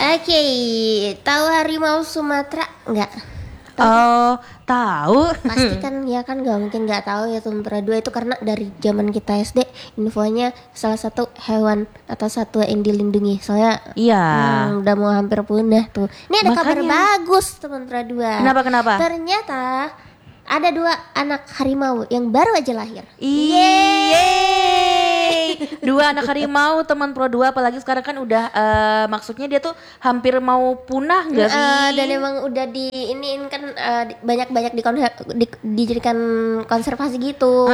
Oke, tahu harimau Sumatera nggak? Oh, tahu. Pasti kan ya kan nggak mungkin nggak tahu ya Sumatera 2 itu karena dari zaman kita SD infonya salah satu hewan atau satwa yang dilindungi. Soalnya Iya. udah mau hampir punah tuh. Ini ada kabar Makanya. bagus Sumatera 2. Kenapa? Ternyata ada 2 anak harimau yang baru aja lahir. Yeay. 2 anak harimau teman Pro 2, apalagi sekarang kan udah maksudnya dia tuh hampir mau punah enggak sih? Dan emang udah ini kan banyak dijadikan konservasi gitu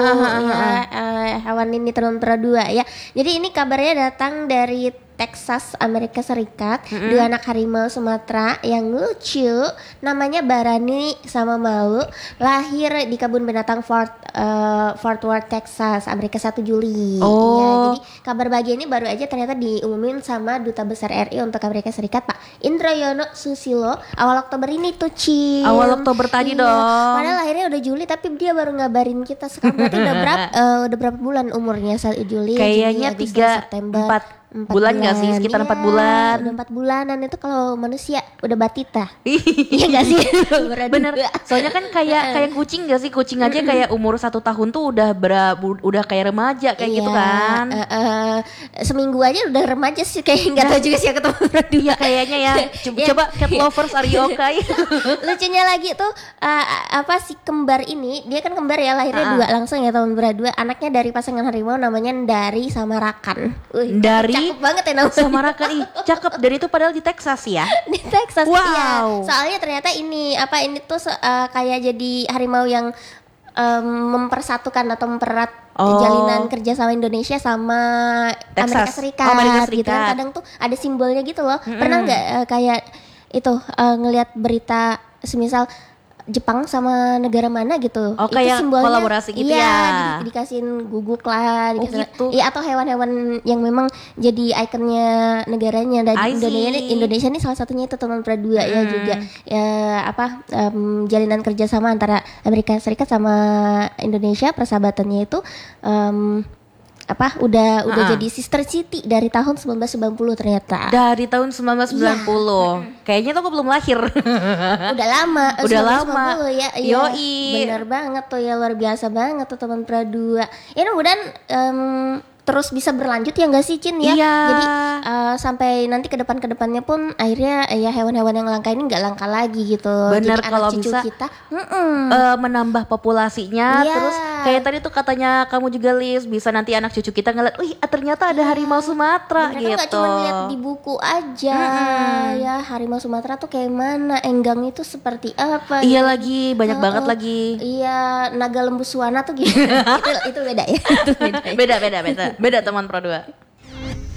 hewan ini teman 2 ya. Jadi ini kabarnya datang dari Texas, Amerika Serikat. 2 anak harimau Sumatera yang lucu, namanya Barani sama Mau, lahir di kebun binatang Fort Worth, Texas, Amerika 1 Juli. Oh. Ya, jadi kabar bahagia ini baru aja ternyata diumumin sama Duta Besar RI untuk Amerika Serikat, Pak Indroyono Susilo, awal Oktober ini tuh, Cin. Awal Oktober tadi dong. Padahal lahirnya udah Juli, tapi dia baru ngabarin kita sekarang. Berarti udah berapa bulan umurnya? 1 Juli, Kayaknya Juni, Agustus, 3, September, 4 bulan nggak sih? Sekitar 4 bulan. Udah 4 bulanan itu kalau manusia udah batita. Iya nggak sih? Bener. Soalnya kan kayak kucing nggak sih? Kucing aja kayak umur 1 tahun tuh udah kayak remaja kayak gitu kan? Seminggu aja udah remaja sih, kayak nggak tahu juga sih aku ketemu. Iya kayaknya ya. Coba cat lovers are you okay? Lucunya lagi tuh si kembar ini, dia kan kembar ya, lahirnya 2 langsung ya tahun 2. Anaknya dari pasangan harimau namanya Dari sama Rakan. Dari cakep banget ya namanya. Samarakan, cakep. Dan itu padahal di Texas ya. Di Texas. Wow. Iya. Soalnya ternyata ini tuh kayak jadi harimau yang mempersatukan atau mempererat jalinan kerja sama Indonesia sama Amerika Texas. Serikat, Amerika gitu kan. Serikat. Kadang tuh ada simbolnya gitu loh. Pernah nggak kayak itu ngelihat berita semisal Jepang sama negara mana gitu, Oh, itu kayak simbolnya kolaborasi gitu iya, ya. dikasihin guguk lah, Oh, dikasih gitu. iya, atau hewan-hewan yang memang jadi ikonnya negaranya. Dan I see. Indonesia ini salah satunya itu teman Pradua ya juga ya jalinan kerjasama antara Amerika Serikat sama Indonesia, persahabatannya itu udah jadi sister city dari tahun 1990 ternyata. Dari tahun 1990. Kayaknya tuh aku belum lahir. Udah lama. Udah 1990 lama. ya. Yoi. Bener banget tuh ya, luar biasa banget tuh teman Pradua. Ya mudah-mudahan terus bisa berlanjut ya nggak sih, Cin ya? Iya. Jadi sampai nanti kedepannya pun akhirnya ya hewan-hewan yang langka ini nggak langka lagi gitu. Bener, jadi kalau anak cucu bisa kita menambah populasinya. Iya. Terus kayak tadi tuh katanya kamu juga, Lis, bisa nanti anak cucu kita ngeliat, wih ternyata ada harimau Sumatera mereka gitu. nggak cuma lihat di buku aja ya, harimau Sumatera tuh kayak mana, enggang itu seperti apa. Iya gitu. lagi, banyak banget lagi. Iya, naga lembu suwana tuh gitu. itu beda ya. Itu beda. Beda teman Pro 2.